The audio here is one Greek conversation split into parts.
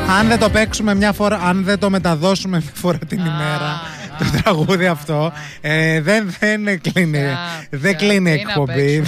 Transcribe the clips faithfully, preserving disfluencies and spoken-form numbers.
Αν δεν το παίξουμε μια φορά, αν δεν το μεταδώσουμε μια φορά την ημέρα, το τραγούδι αυτό, ε, δεν, δεν κλείνει, δεν κλείνει εκπομπή.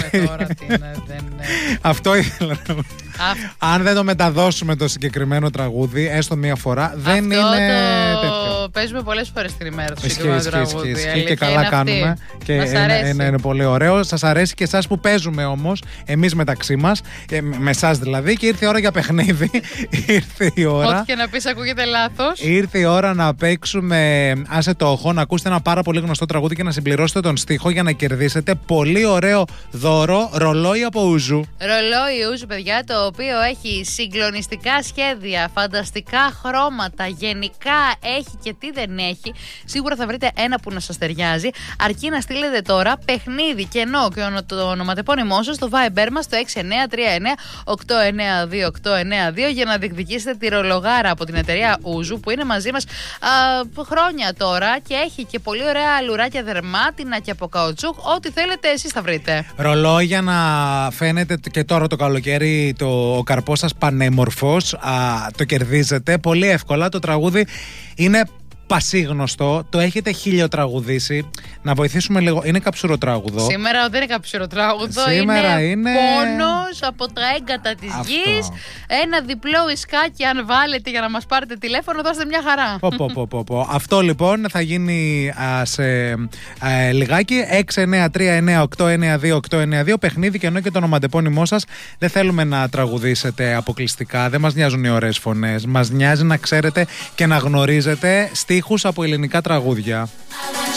Αυτό ήθελα να πω. Αν δεν το μεταδώσουμε το συγκεκριμένο τραγούδι, έστω μία φορά, δεν αυτό είναι το τέτοιο. Παίζουμε πολλές φορές την ημέρα το Ισχύει, συγκεκριμένο ισχύει, τραγούδι. ισχύει, και καλά κάνουμε. Και είναι, είναι, είναι πολύ ωραίο. Σας αρέσει και εσάς που παίζουμε όμως, εμείς μεταξύ μας, με εσάς δηλαδή, και ήρθε η ώρα για παιχνίδι. Ήρθε η ώρα. Ό,τι και να πεις ακούγεται λάθος. Ήρθε η ώρα να παίξουμε Άσε το οχό, να ακούσετε ένα πάρα πολύ γνωστό τραγούδι και να συμπληρώσετε τον στίχο για να κερδίσετε πολύ ωραίο δώρο, ρολόι από Ουζού. Ρολόι Ουζού, παιδιά, το οποίο έχει συγκλονιστικά σχέδια, φανταστικά χρώματα, γενικά έχει και τι δεν έχει. Σίγουρα θα βρείτε ένα που να σας ταιριάζει, αρκεί να στείλετε τώρα παιχνίδι, κενό και το ονοματεπώνυμό σας στο Viber μας στο έξι εννιά τρία εννιά οκτώ εννιά δύο οκτώ εννιά δύο για να διεκδικήσετε τη ρολογάρα από την εταιρεία Ουζού που είναι μαζί μας α, χρόνια τώρα και έχει και πολύ ωραία λουράκια δερμάτινα και από καουτσούκ. Ό,τι θέλετε εσείς θα βρείτε. Ρολόγια να φαίνεται και τώρα το καλοκαίρι το, ο καρπός σας πανέμορφος, α, το κερδίζετε πολύ εύκολα. Το τραγούδι είναι πασίγνωστο, το έχετε χιλιοτραγουδήσει. Να βοηθήσουμε λίγο. Είναι καψουροτράγουδο. Σήμερα δεν είναι καψουροτράγουδο. Σήμερα είναι, είναι πόνος από τα έγκατα της αυτό. Γης. Ένα διπλό ισκάκι, αν βάλετε για να μας πάρετε τηλέφωνο, δώστε μια χαρά. Πω, πω, πω, πω, πω. Αυτό λοιπόν θα γίνει α, σε α, λιγάκι. έξι εννιά τρία εννιά οκτώ εννιά δύο οκτώ εννιά δύο. Παιχνίδι και ενώ και το ονοματεπώνυμό σας. Δεν θέλουμε να τραγουδήσετε αποκλειστικά. Δεν μας νοιάζουν οι ωραίες φωνές. Μας νοιάζει να ξέρετε και να γνωρίζετε στίχους από ελληνικά τραγούδια.